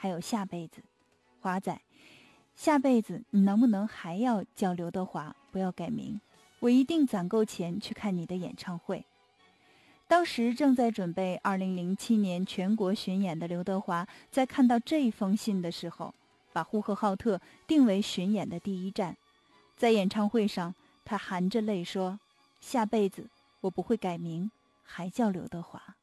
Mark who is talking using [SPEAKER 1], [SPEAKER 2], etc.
[SPEAKER 1] 还有下辈子。华仔，下辈子你能不能还要叫刘德华，不要改名？我一定攒够钱去看你的演唱会。当时正在准备2007年全国巡演的刘德华，在看到这封信的时候，把呼和浩特定为巡演的第一站。在演唱会上，他含着泪说：下辈子我不会改名，还叫刘德华。